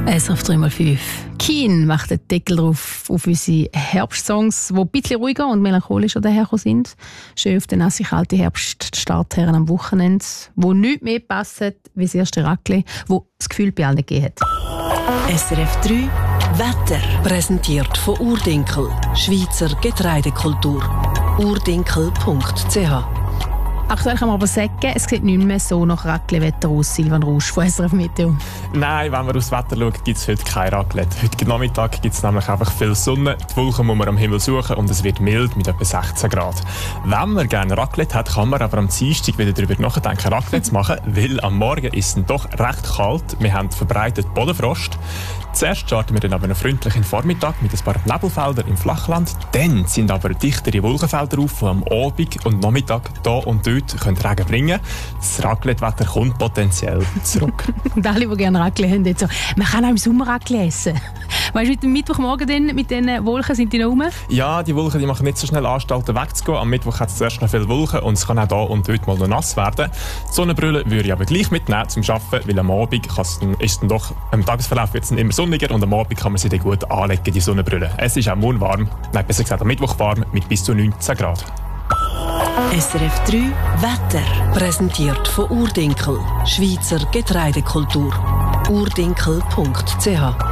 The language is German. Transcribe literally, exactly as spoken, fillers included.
S R F drei mal fünf. Keen macht den Deckel drauf auf unsere Herbstsongs, die ein bisschen ruhiger und melancholischer dahergekommen sind. Schön auf den nasse, kalte Herbststartherren am Wochenende, wo nichts mehr passt wie das erste Raclette, wo das Gefühl bei allen gegeben hat. S R F drei Wetter. Präsentiert von Urdinkel, Schweizer Getreidekultur. urdinkel punkt c h. Aktuell kann man aber sagen, es sieht nicht mehr so nach Raclette-Wetter aus, Silvan Rusch von S R F Meteo. Nein, wenn man aufs Wetter schaut, gibt es heute kein Raclette. Heute Nachmittag gibt es nämlich einfach viel Sonne, die Wolken muss man am Himmel suchen und es wird mild mit etwa sechzehn Grad. Wenn man gerne Raclette hat, kann man aber am Dienstag wieder darüber nachdenken, Raclette zu machen, weil am Morgen ist es doch recht kalt. Wir haben verbreitet Bodenfrost. Zuerst starten wir dann aber einen freundlichen Vormittag mit ein paar Nebelfeldern im Flachland. Dann sind aber dichtere Wolkenfelder auf, die am Abend und Nachmittag da und dort können Regen bringen. Das Raclette-Wetter kommt potenziell zurück. Und alle, die gerne Raclette haben, jetzt so, man kann auch im Sommer Raclette essen. Weißt du, mit dem Mittwochmorgen dann, mit diesen Wolken, sind die noch rum? Ja, die Wolken die machen nicht so schnell Anstalten wegzugehen. Am Mittwoch hat es zuerst noch viele Wolken und es kann auch da und dort mal noch nass werden. Die Sonnenbrille würde ich aber gleich mitnehmen zum Arbeiten, weil am Abend dann, ist dann doch, im Tagesverlauf wird es dann immer sonniger und am Abend kann man sie dann gut anlegen, die Sonnenbrille. Es ist auch morgen warm, nein, besser gesagt am Mittwoch warm mit bis zu neunzehn Grad. S R F drei Wetter. Präsentiert von Urdinkel, Schweizer Getreidekultur. urdinkel punkt c h.